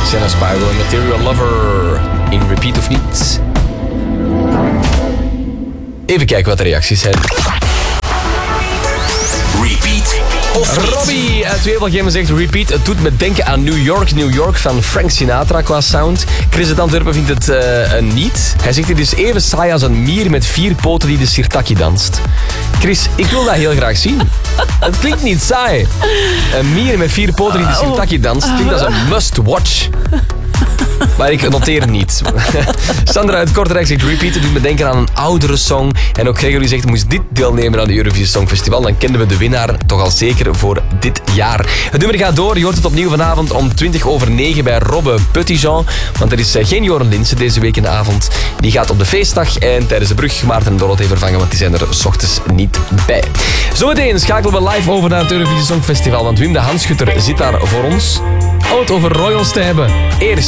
Senna Spyro en Material Lover. In repeat of niet? Even kijken wat de reacties zijn. Repeat of niet? Robbie uit Wevelgem zegt repeat. Het doet me denken aan New York van Frank Sinatra qua sound. Chris uit Antwerpen vindt het een niet. Hij zegt het is even saai als een mier met 4 poten die de sirtaki danst. Chris, ik wil dat heel graag zien. Het klinkt niet saai. Een mier met 4 poten die de sirtaki danst klinkt als een must-watch. Maar ik noteer het niet. Sandra uit Kortrijk zegt repeat. Het doet me denken aan een oudere song. En ook Gregory zegt, moest dit deelnemen aan de Eurovisie Songfestival, dan kenden we de winnaar toch al zeker voor dit jaar. Het nummer gaat door. Je hoort het opnieuw vanavond om 9:20 bij Robbe Petitjean. Want er is geen Joren Linsen deze week in de avond. Die gaat op de feestdag en tijdens de brug Maarten en Dorothee vervangen, want die zijn er 's ochtends niet bij. Zometeen schakelen we live over naar het Eurovisie Songfestival, want Wim de Hanschutter zit daar voor ons om het over royals te hebben. Eerst